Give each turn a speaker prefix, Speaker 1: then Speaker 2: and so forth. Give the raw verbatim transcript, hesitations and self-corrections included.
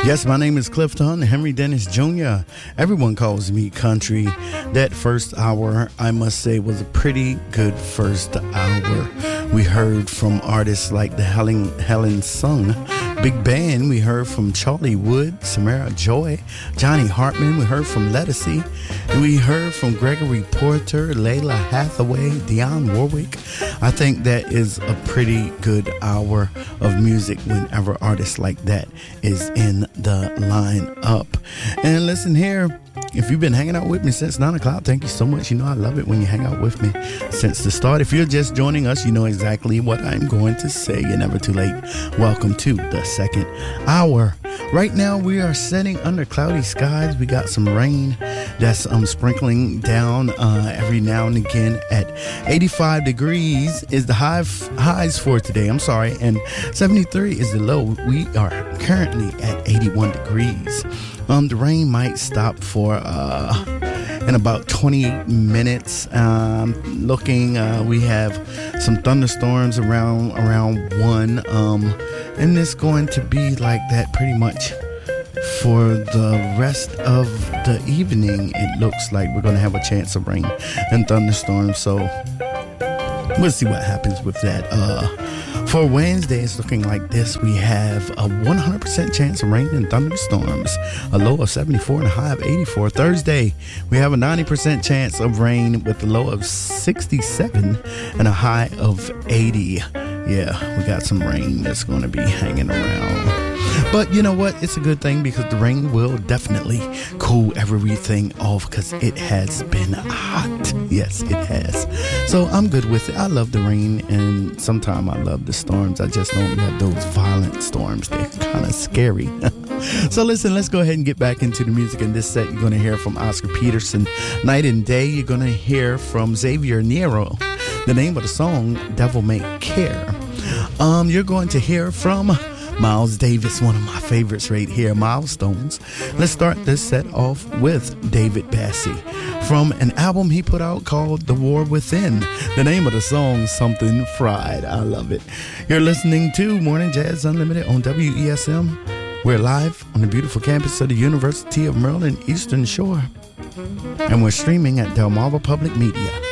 Speaker 1: Yes, my name is Clifton Henry Dennis Junior Everyone calls me Country. That first hour, I must say, was a pretty good first hour. We heard from artists like the Helen, Helen Sung Big Band. We heard from Charlie Wood, Samara Joy, Johnny Hartman. We heard from Lettucey. We heard from Gregory Porter, Layla Hathaway, Dionne Warwick. I think that is a pretty good hour of music whenever artists like that is in the lineup. And listen here, if you've been hanging out with me since nine o'clock, thank you so much. You know I love it when you hang out with me since the start. If you're just joining us, you know exactly what I'm going to say. You're never too late. Welcome to the second hour. Right now, we are sitting under cloudy skies. We got some rain that's um, sprinkling down uh, every now and again at eighty-five degrees is the high f- highs for today. I'm sorry. And seventy-three is the low. We are currently at eighty-one degrees. Um, the rain might stop for uh, in about twenty-eight minutes. Um, looking, uh, we have some thunderstorms around around one, um, and it's going to be like that pretty much for the rest of the evening. It looks like we're going to have a chance of rain and thunderstorms. So we'll see what happens with that. Uh, For Wednesday, it's looking like this. We have a one hundred percent chance of rain and thunderstorms, a low of seventy-four and a high of eighty-four. Thursday, we have a ninety percent chance of rain with a low of sixty-seven and a high of eighty. Yeah, we got some rain that's going to be hanging around. But you know what? It's a good thing because the rain will definitely cool everything off because it has been hot. Yes, it has. So I'm good with it. I love the rain, and sometimes I love the storms. I just don't love those violent storms. They're kind of scary. So listen, let's go ahead and get back into the music. In this set, you're going to hear from Oscar Peterson, Night and Day. You're going to hear from Xavier Nero. The name of the song, Devil May Care. Um, you're going to hear from Miles Davis, one of my favorites right here, Milestones. Let's start this set off with David Bassey from an album he put out called The War Within. The name of the song, Something Fried. I love it. You're listening to Morning Jazz Unlimited on W E S M. We're live on the beautiful campus of the University of Maryland Eastern Shore. And we're streaming at Delmarva Public Media.